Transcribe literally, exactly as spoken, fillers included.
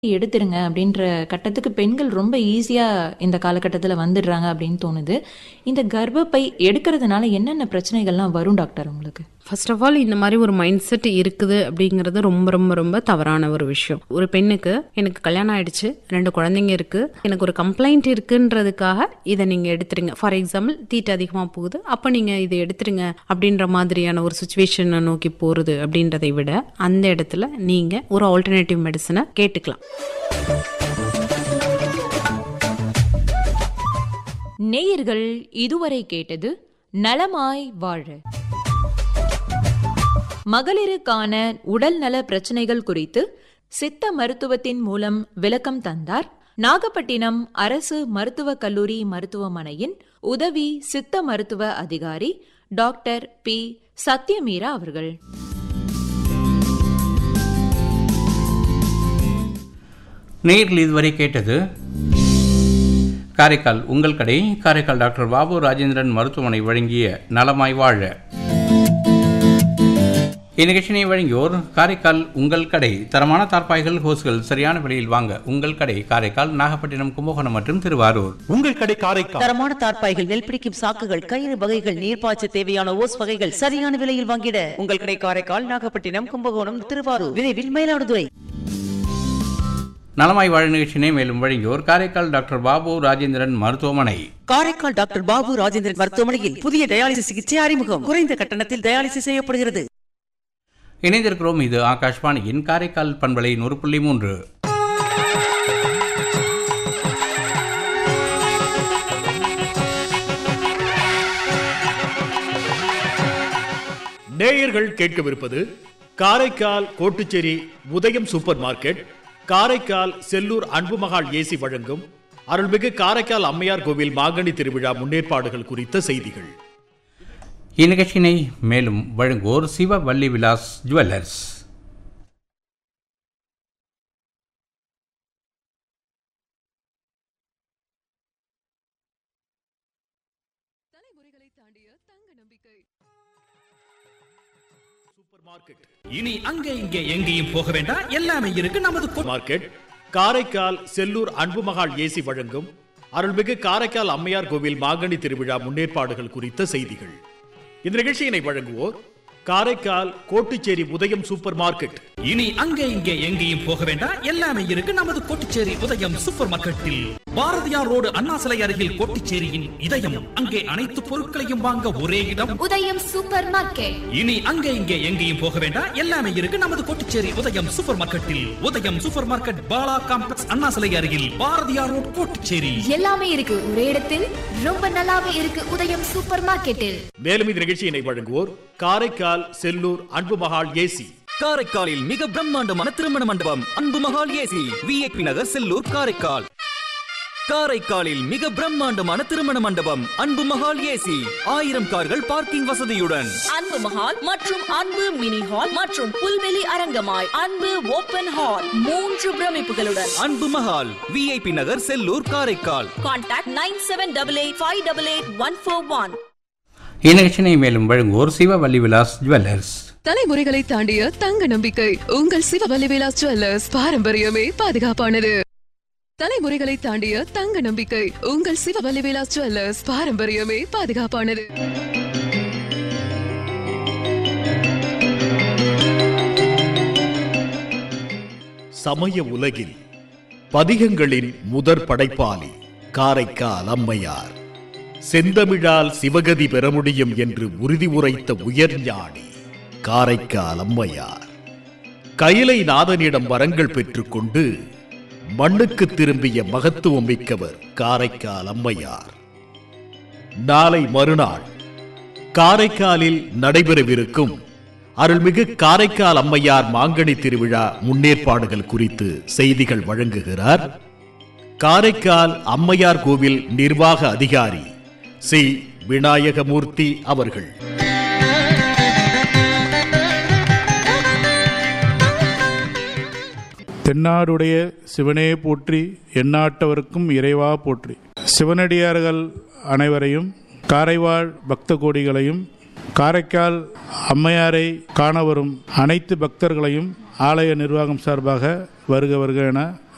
எடுத்துருங்க அப்படின்ற கட்டத்துக்கு பெண்கள் ரொம்ப ஈஸியா இந்த காலகட்டத்துல வந்துடுறாங்க அப்படின்னு தோணுது. இந்த கர்ப்பப்பை எடுக்கிறதுனால என்னென்ன பிரச்சனைகள்லாம் வரும் டாக்டர் உங்களுக்கு? ஃபர்ஸ்ட் ஆஃப் ஆல் இந்த மாதிரி ஒரு மைண்ட் செட் இருக்குது அப்படிங்கிறது ரொம்ப ரொம்ப ரொம்ப தவறான ஒரு விஷயம். ஒரு பெண்ணுக்கு எனக்கு கல்யாணம் ஆயிடுச்சு, ரெண்டு குழந்தைங்க இருக்கு, எனக்கு ஒரு கம்ப்ளைண்ட் இருக்குன்றதுக்காக இதை நீங்க எடுத்துருங்க. ஃபார் எக்ஸாம்பிள் தீட்டு அதிகமாக போகுது, அப்போ நீங்க இதை எடுத்துருங்க அப்படின்ற மாதிரியான ஒரு சுச்சுவேஷனை நோக்கி போறது அப்படின்றதை விட அந்த இடத்துல நீங்க ஒரு ஆல்டர்னேட்டிவ் மெடிசனை கேட்டுக்கலாம். நேயர்கள் இதுவரை கேட்டது நலமாய் வாழ. மகளிருக்கான உடல் நல பிரச்சனைகள் குறித்து சித்த மருத்துவத்தின் மூலம் விளக்கம் தந்தார் நாகப்பட்டினம் அரசு மருத்துவக் கல்லூரி மருத்துவமனையின் உதவி சித்த மருத்துவ அதிகாரி டாக்டர் பி சத்யமீரா அவர்கள். நேயர்கள் இதுவரை கேட்டது காரைக்கால் உங்கள் கடை, காரைக்கால் டாக்டர் பாபு ராஜேந்திரன் மருத்துவமனை வழங்கிய நலமாய் வாழ. இந்நிகழ்ச்சியை வழங்கியோர் காரைக்கால் உங்கள் கடை. தரமான தார்பாய்கள், ஹோஸ்கள் சரியான விலையில் வாங்க உங்கள் கடை காரைக்கால், நாகப்பட்டினம், கும்பகோணம் மற்றும் திருவாரூர். உங்கள் கடை காரைக்கால். தரமான தார்பாய்கள், நெல் பிடிக்கும் சாக்குகள், கயிறு வகைகள், நீர்ப்பாய்ச்ச தேவையான ஓஸ் வகைகள் சரியான விலையில் வாங்கிட உங்கள் கடை காரைக்கால், நாகப்பட்டினம், கும்பகோணம், திருவாரூர், விரைவில் மயிலாடுதுறை. நலமாய் வாழ நிகழ்ச்சியினை மேலும் வழங்கியோர் காரைக்கால் டாக்டர் பாபு ராஜேந்திரன் மருத்துவமனை. காரைக்கால் டாக்டர் பாபு ராஜேந்திரன் மருத்துவமனையில் புதிய டயாலிசிஸ் சிகிச்சை அறிமுகம். குறைந்த கட்டணத்தில் டயாலிசிஸ் செய்யப்படுகிறது. இணைந்திருக்கிறோம். இது ஆகாஷ்வாணியின் காரைக்கால் பண்பலை நூறு புள்ளி மூன்று. நேயர்கள் கேட்கவிருப்பது காரைக்கால் கோட்டுச்சேரி உதயம் super market, Karaikal Sellur Anbumahal AC வழங்கும் அருள்மிகு காரைக்கால் அம்மையார் கோவில் மாங்கனி திருவிழா முன்னேற்பாடுகள் குறித்த செய்திகள். இந்நிகழ்ச்சியினை மேலும் வழங்குவோர் சிவ Valli Vilas jewellers. Super market. இனி அங்கே இங்கே எங்கேயும் போக வேண்டாம், எல்லாமே இருக்கு நமது மார்க்கெட். காரைக்கால் செல்லூர் அன்புமகாள் ஏசி வழங்கும் அருள்மிகு காரைக்கால் அம்மையார் கோவில் மாங்கனி திருவிழா முன்னேற்பாடுகள் குறித்த செய்திகள். இந்த நிகழ்ச்சியினை வழங்குவோர் காரைக்கால் கோட்டுச்சேரி உதயம் சூப்பர் மார்க்கெட். இனி அங்கே இங்கே எங்கேயும் போக வேண்டாம், எல்லாமே இருக்கு நமது கோட்டுச்சேரி உதயம் சூப்பர் மார்க்கெட்டில். பாரதியார் ரோடு அண்ணா சிலை அருகில் கோட்டுச்சேரியின் இதயம். அங்கே அனைத்து பொருட்களையும் வாங்க ஒரே இடம் உதயம் சூப்பர் மார்க்கெட். இனி அங்கே இங்கே எங்கேயும் போக வேண்டாம், எல்லாமே இருக்கு நமது கோட்டுச்சேரி உதயம் சூப்பர் மார்க்கெட்டில். உதயம் சூப்பர் மார்க்கெட், பாலா காம்ப்ளெக்ஸ், அண்ணா சிலை அருகில், பாரதியார் ரோடு, கோட்டுச்சேரி. எல்லாமே இருக்கு ஒரே இடத்தில், ரொம்ப நல்லாவே இருக்கு உதயம் சூப்பர் மார்க்கெட்டில். மேலும் இந்த நிகழ்ச்சியினை வழங்குவோர் காரைக்கால் செல்லூர் அன்புமகாள் ஏசி. காரைக்காலில் மிக பிரம்மாண்டமான திருமண மண்டபம் அன்புமகாள் ஏசி, விஐபி நகர், செல்லூர், காரைக்கால். காரைக்காலில் மிக பிரம்மாண்டமான திருமண மண்டபம் அன்புமகாள் ஏசி, ஆயிரம் கார்கள் பார்க்கிங் வசதியுடன். அன்பு மஹால் மற்றும் அன்பு மினி ஹால் மற்றும் புல்வெளி அரங்கமாய் அன்பு ஓபன் ஹால், மூன்று பிரமிப்புகளுடன். அன்பு மஹால், விஐபி நகர், Sellur, Karaikal. Contact nine seven double eight five double eight one four one. இந்நிகழ்ச்சியினை மேலும் வழங்குவோர் சிவ வள்ளி விலாஸ் ஜுவல்லர்ஸ். தலைமுறைகளை தாண்டிய தங்க நம்பிக்கை உங்கள் சிவ வள்ளி விலாஸ் ஜுவல்லர்ஸ். பாரம்பரியமே பாதுகாப்பானது. தலைமுறைகளை தாண்டிய தங்க நம்பிக்கை உங்கள் சிவ வள்ளி விலாஸ் ஜுவல்லர்ஸ். பாரம்பரியமே பாதுகாப்பானது. சமய உலகில் பதிகங்களின் முதற் படைப்பாளி காரைக்கால் அம்மையார். செந்தமிழால் சிவகதி பெற முடியும் என்று உறுதி உரைத்த உயர்ஞானி காரைக்கால் அம்மையார். கைலை நாதனிடம் வரங்கள் பெற்றுக்கொண்டு மண்ணுக்கு திரும்பிய மகத்துவம் மிக்கவர் காரைக்கால் அம்மையார். நாளை மறுநாள் காரைக்காலில் நடைபெறவிருக்கும் அருள்மிகு காரைக்கால் அம்மையார் மாங்கனி திருவிழா முன்னேற்பாடுகள் குறித்து செய்திகள் வழங்குகிறார் காரைக்கால் அம்மையார் கோவில் நிர்வாக அதிகாரி சி விநாயகமூர்த்தி அவர்கள். தென்னாடுடைய சிவனே போற்றி, எந்நாட்டவருக்கும் இறைவா போற்றி. சிவனடியார்கள் அனைவரையும், காரைவாழ் பக்த கோடிகளையும், காரைக்கால் அம்மையாரை காண வரும் அனைத்து பக்தர்களையும் ஆலய நிர்வாகம் சார்பாக வருக வருக என